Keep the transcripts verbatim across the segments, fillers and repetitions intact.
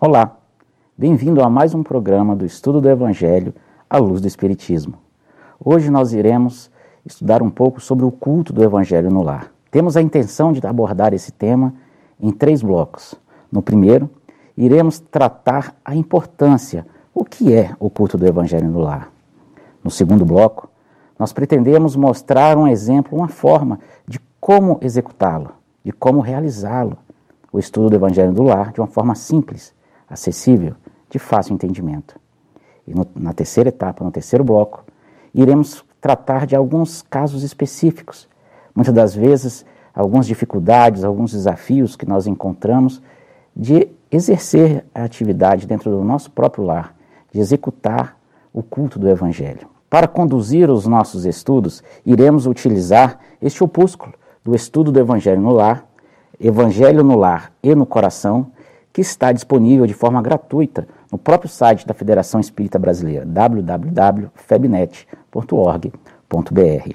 Olá, bem-vindo a mais um programa do Estudo do Evangelho à luz do Espiritismo. Hoje nós iremos estudar um pouco sobre o culto do Evangelho no lar. Temos a intenção de abordar esse tema em três blocos. No primeiro, iremos tratar a importância, o que é o culto do Evangelho no lar. No segundo bloco, nós pretendemos mostrar um exemplo, uma forma de como executá-lo, de como realizá-lo, o estudo do Evangelho do lar de uma forma simples, acessível, de fácil entendimento. E no, na terceira etapa, no terceiro bloco, iremos tratar de alguns casos específicos, muitas das vezes algumas dificuldades, alguns desafios que nós encontramos de exercer a atividade dentro do nosso próprio lar, de executar o culto do Evangelho. Para conduzir os nossos estudos, iremos utilizar este opúsculo do estudo do Evangelho no lar, Evangelho no lar e no coração, que está disponível de forma gratuita no próprio site da Federação Espírita Brasileira, w w w ponto febnet ponto org ponto b r.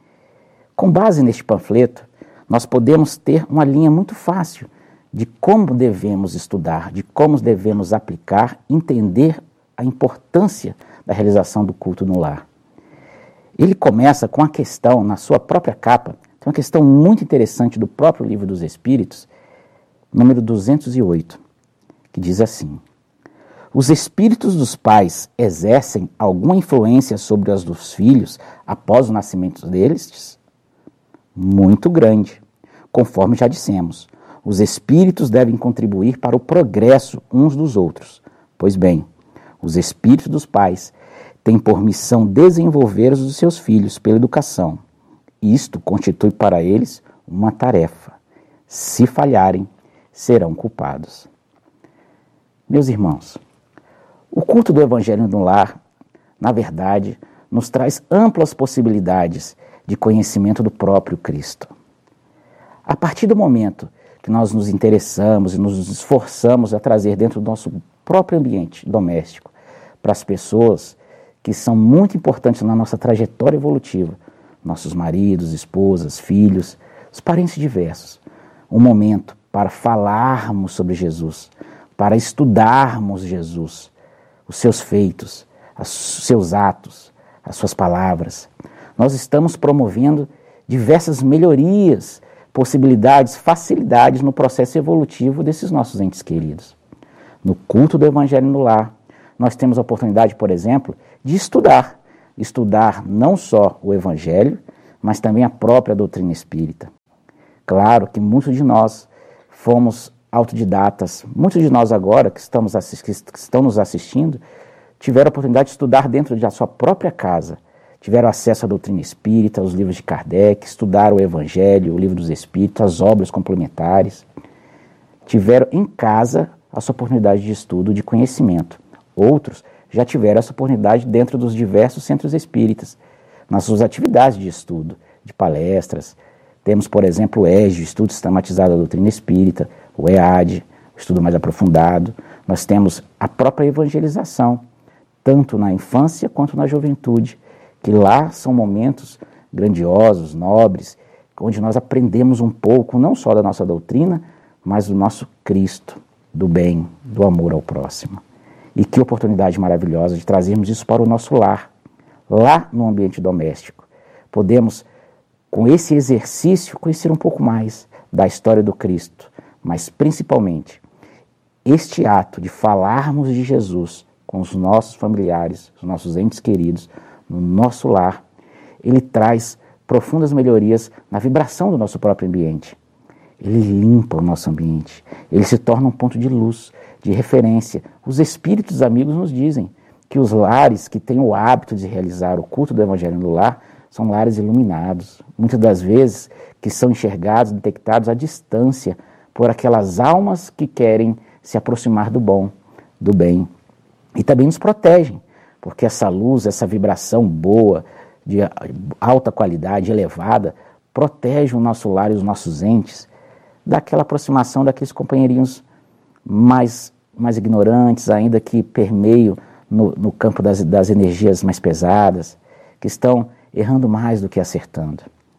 Com base neste panfleto, nós podemos ter uma linha muito fácil de como devemos estudar, de como devemos aplicar, entender a importância da realização do culto no lar. Ele começa com a questão, na sua própria capa, tem uma questão muito interessante do próprio Livro dos Espíritos, número duzentos e oito, que diz assim: os espíritos dos pais exercem alguma influência sobre os dos filhos após o nascimento deles? Muito grande. Conforme já dissemos, os espíritos devem contribuir para o progresso uns dos outros. Pois bem, os espíritos dos pais têm por missão desenvolver os seus filhos pela educação. Isto constitui para eles uma tarefa. Se falharem, serão culpados. Meus irmãos, o culto do Evangelho no lar, na verdade, nos traz amplas possibilidades de conhecimento do próprio Cristo. A partir do momento que nós nos interessamos e nos esforçamos a trazer dentro do nosso próprio ambiente doméstico, para as pessoas que são muito importantes na nossa trajetória evolutiva, nossos maridos, esposas, filhos, os parentes diversos, um momento para falarmos sobre Jesus, para estudarmos Jesus, os seus feitos, os seus atos, as suas palavras. Nós estamos promovendo diversas melhorias, possibilidades, facilidades no processo evolutivo desses nossos entes queridos. No culto do Evangelho no lar, nós temos a oportunidade, por exemplo, de estudar. Estudar não só o Evangelho, mas também a própria doutrina espírita. Claro que muitos de nós fomos autodidatas, muitos de nós agora que, estamos que estão nos assistindo, tiveram a oportunidade de estudar dentro da sua própria casa, tiveram acesso à doutrina espírita, aos livros de Kardec, estudaram o Evangelho, o Livro dos Espíritos, as obras complementares, tiveram em casa a sua oportunidade de estudo, de conhecimento. Outros já tiveram essa oportunidade dentro dos diversos centros espíritas, nas suas atividades de estudo, de palestras. Temos, por exemplo, o E G, o Estudo Sistematizado da Doutrina Espírita, o E A D, o estudo mais aprofundado. Nós temos a própria evangelização, tanto na infância quanto na juventude, que lá são momentos grandiosos, nobres, onde nós aprendemos um pouco, não só da nossa doutrina, mas do nosso Cristo, do bem, do amor ao próximo. E que oportunidade maravilhosa de trazermos isso para o nosso lar, lá no ambiente doméstico. Podemos, com esse exercício, conhecer um pouco mais da história do Cristo, mas principalmente este ato de falarmos de Jesus com os nossos familiares, os nossos entes queridos, no nosso lar, ele traz profundas melhorias na vibração do nosso próprio ambiente. Ele limpa o nosso ambiente, ele se torna um ponto de luz, de referência. Os espíritos amigos nos dizem que os lares que têm o hábito de realizar o culto do Evangelho no lar são lares iluminados, muitas das vezes que são enxergados, detectados à distância por aquelas almas que querem se aproximar do bom, do bem. E também nos protegem, porque essa luz, essa vibração boa, de alta qualidade, elevada, protege o nosso lar e os nossos entes daquela aproximação daqueles companheirinhos mais, mais ignorantes, ainda que permeiam no, no campo das, das energias mais pesadas, que estão errando mais do que acertando.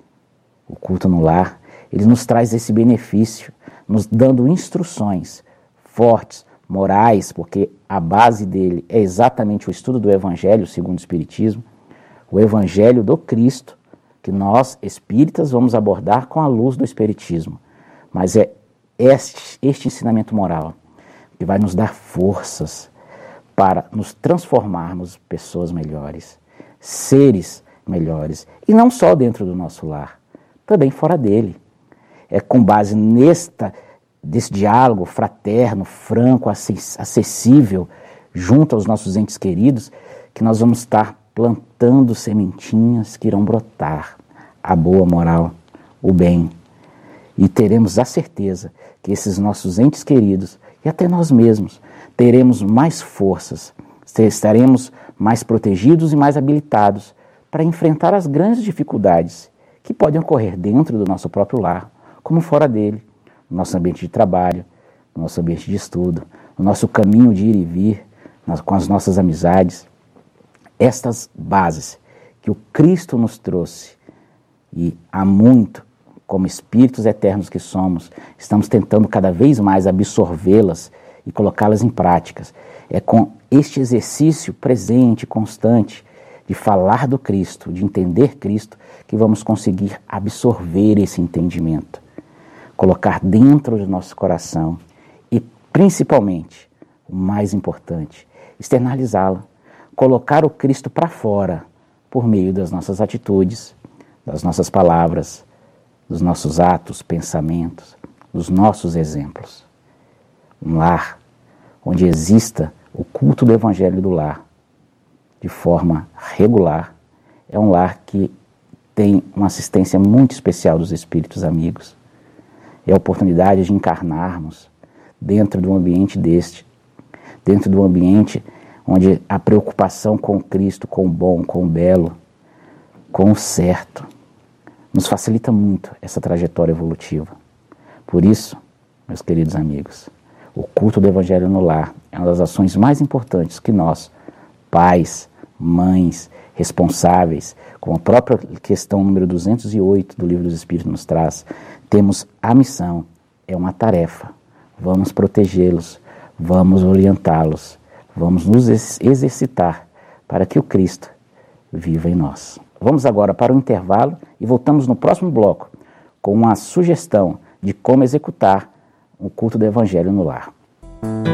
O culto no lar, ele nos traz esse benefício, nos dando instruções fortes, morais, porque a base dele é exatamente o estudo do Evangelho segundo o Espiritismo, o Evangelho do Cristo, que nós, espíritas, vamos abordar com a luz do Espiritismo. Mas é este, este ensinamento moral que vai nos dar forças para nos transformarmos pessoas melhores, seres melhores, e não só dentro do nosso lar, também fora dele. É com base nesta, desse diálogo fraterno, franco, acessível, junto aos nossos entes queridos, que nós vamos estar plantando sementinhas que irão brotar a boa moral, o bem. E teremos a certeza que esses nossos entes queridos, e até nós mesmos, teremos mais forças, estaremos mais protegidos e mais habilitados para enfrentar as grandes dificuldades que podem ocorrer dentro do nosso próprio lar, como fora dele, no nosso ambiente de trabalho, no nosso ambiente de estudo, no nosso caminho de ir e vir, nas, com as nossas amizades. Estas bases que o Cristo nos trouxe, e há muito, como espíritos eternos que somos, estamos tentando cada vez mais absorvê-las e colocá-las em práticas. É com este exercício presente, constante, de falar do Cristo, de entender Cristo, que vamos conseguir absorver esse entendimento, colocar dentro do nosso coração e, principalmente, o mais importante, externalizá-lo, colocar o Cristo para fora, por meio das nossas atitudes, das nossas palavras, dos nossos atos, pensamentos, dos nossos exemplos. Um lar onde exista o culto do Evangelho do lar de forma regular é um lar que tem uma assistência muito especial dos espíritos amigos. É a oportunidade de encarnarmos dentro de um ambiente deste, dentro de um ambiente onde a preocupação com Cristo, com o bom, com o belo, com o certo, nos facilita muito essa trajetória evolutiva. Por isso, meus queridos amigos, o culto do Evangelho no lar é uma das ações mais importantes que nós, pais, mães, responsáveis, como a própria questão número duzentos e oito do Livro dos Espíritos nos traz, temos a missão, é uma tarefa. Vamos protegê-los, vamos orientá-los, vamos nos exercitar para que o Cristo viva em nós. Vamos agora para o intervalo e voltamos no próximo bloco com uma sugestão de como executar o culto do Evangelho no lar.